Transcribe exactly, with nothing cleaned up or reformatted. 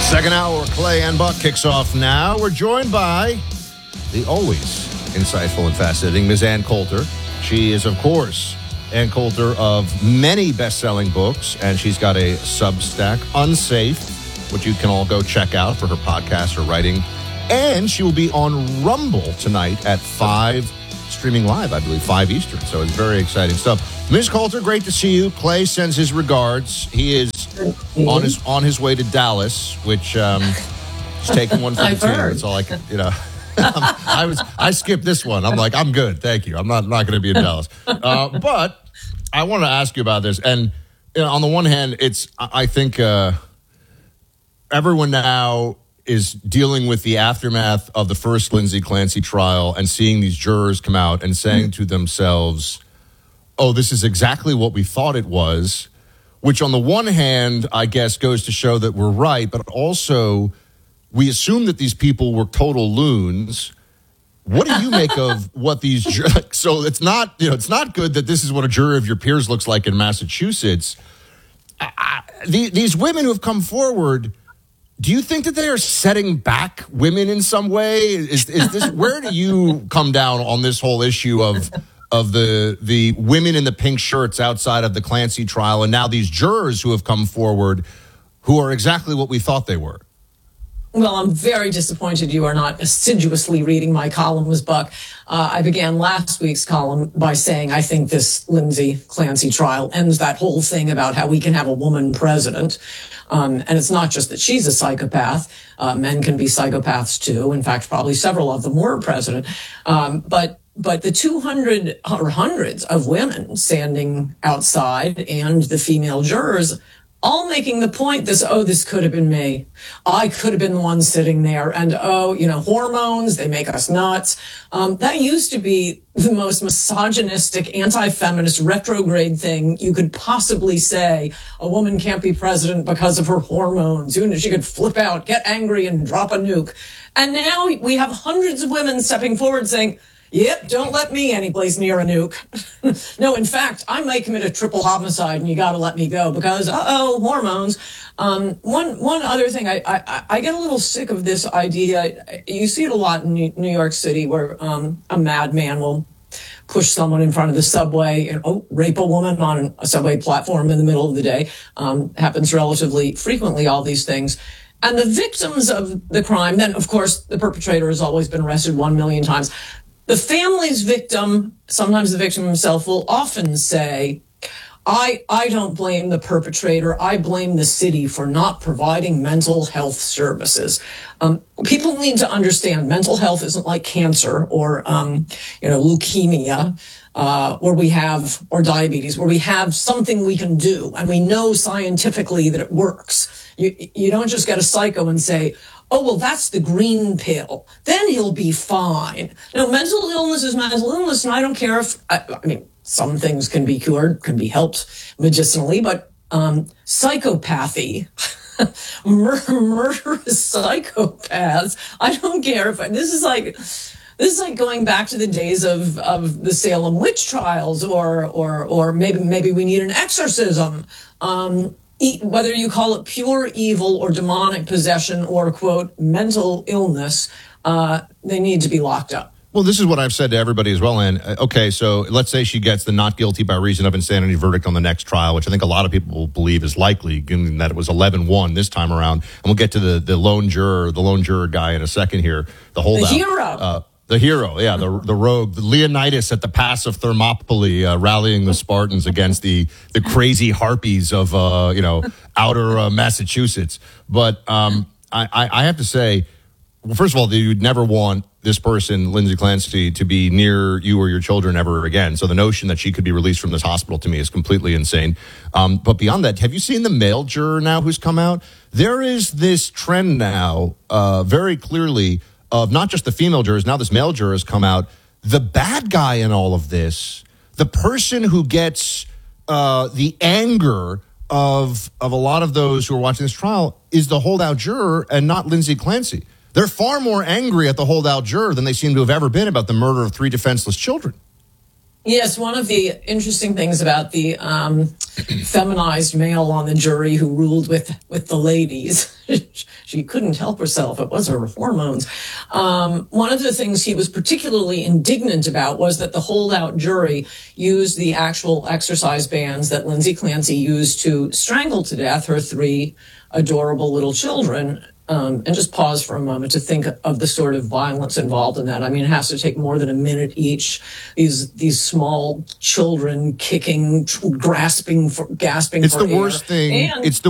Second hour, Clay and Buck kicks off now. We're joined by the always insightful and fascinating Miz Ann Coulter. She is, of course, Ann Coulter of many best-selling books, and she's got a Substack, Unsafe, which you can all go check out for her podcast, her writing. And she will be on Rumble tonight at five, streaming live, I believe, five Eastern. So it's very exciting stuff. Miz Coulter, great to see you. Clay sends his regards. He is on his on his way to Dallas, which um, is taking one for the team. That's all I can, you know. I was I skipped this one. I'm like, I'm good, thank you. I'm not not going to be in Dallas. Uh, but I want to ask you about this. And you know, on the one hand, it's I think uh, everyone now is dealing with the aftermath of the first Lindsay Clancy trial and seeing these jurors come out and saying mm-hmm. to themselves, oh, this is exactly what we thought it was, which on the one hand, I guess, goes to show that we're right, but also we assume that these people were total loons. What do you make of what these jurors... So it's not, you know, it's not good that this is what a jury of your peers looks like in Massachusetts. I, I, the, these women who have come forward... Do you think that they are setting back women in some way? Is, is this where do you come down on this whole issue of of the the women in the pink shirts outside of the Clancy trial, and now these jurors who have come forward, who are exactly what we thought they were? Well, I'm very disappointed you are not assiduously reading my columns, Buck. Uh, I began last week's column by saying I think this Lindsay Clancy trial ends that whole thing about how we can have a woman president. Um, and it's not just that she's a psychopath. Uh, men can be psychopaths too. In fact, probably several of them were president. Um, but But the two hundred or hundreds of women standing outside and the female jurors all making the point this, oh, this could have been me. I could have been the one sitting there. And, oh, you know, hormones, they make us nuts. Um, that used to be the most misogynistic, anti-feminist, retrograde thing you could possibly say. A woman can't be president because of her hormones. She could flip out, get angry, and drop a nuke. And now we have hundreds of women stepping forward saying, yep, don't let me anyplace near a nuke. No, in fact, I might commit a triple homicide and you got to let me go because, uh-oh, hormones. Um, one one other thing, I, I, I get a little sick of this idea. You see it a lot in New York City where um, a madman will push someone in front of the subway and oh, rape a woman on a subway platform in the middle of the day. Um, happens relatively frequently, all these things. And the victims of the crime, then, of course, the perpetrator has always been arrested one million times. The family's victim, sometimes the victim himself, will often say, I, I don't blame the perpetrator. I blame the city for not providing mental health services. Um, people need to understand mental health isn't like cancer or, um, you know, leukemia, uh, where we have, or diabetes, where we have something we can do and we know scientifically that it works. You, you don't just get a psycho and say, oh, well, that's the green pill. Then he'll be fine. No, mental illness is mental illness, and I don't care if, I, I mean, some things can be cured, can be helped medicinally, but um, psychopathy, mur- murderous psychopaths, I don't care if, this is like, this is like going back to the days of, of the Salem witch trials, or, or, or maybe, maybe we need an exorcism. Um, Whether you call it pure evil or demonic possession or, quote, mental illness, uh, they need to be locked up. Well, this is what I've said to everybody as well, Ann. Okay, so let's say she gets the not guilty by reason of insanity verdict on the next trial, which I think a lot of people believe is likely, given that it was eleven one this time around. And we'll get to the, the lone juror, the lone juror guy in a second here, the holdout. The hero. Uh, The hero, yeah, the the rogue, the Leonidas at the Pass of Thermopylae, uh, rallying the Spartans against the the crazy harpies of uh, you know outer uh, Massachusetts. But um, I, I have to say, well, first of all, you'd never want this person, Lindsay Clancy, to be near you or your children ever again. So the notion that she could be released from this hospital to me is completely insane. Um, but beyond that, have you seen the male juror now who's come out? There is this trend now, uh, very clearly, of not just the female jurors, now this male juror has come out. The bad guy in all of this, the person who gets uh, the anger of of a lot of those who are watching this trial is the holdout juror and not Lindsay Clancy. They're far more angry at the holdout juror than they seem to have ever been about the murder of three defenseless children. Yes, one of the interesting things about the um, feminized male on the jury who ruled with, with the ladies, she couldn't help herself. It was her hormones. Um, one of the things he was particularly indignant about was that the holdout jury used the actual exercise bands that Lindsay Clancy used to strangle to death her three adorable little children. Um, and just pause for a moment to think of the sort of violence involved in that. I mean, it has to take more than a minute each. These these small children kicking, grasping, for, gasping It's for the air. worst thing. And it's the